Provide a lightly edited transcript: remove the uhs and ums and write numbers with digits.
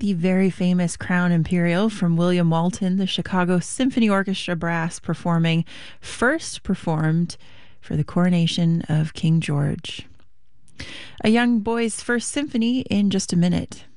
the very famous Crown Imperial from William Walton, the Chicago Symphony Orchestra Brass performing, first performed for the coronation of King George. A young boy's first symphony in just a minute.